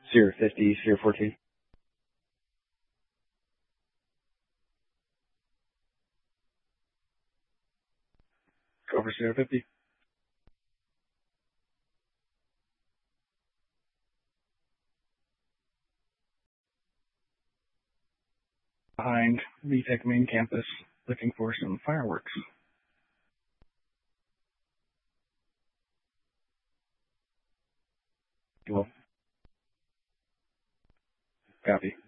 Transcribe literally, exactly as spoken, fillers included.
Sierra fifty, Sierra fourteen. Go for Sierra fifty. Behind V TEC main campus, looking for some fireworks. Well, copy.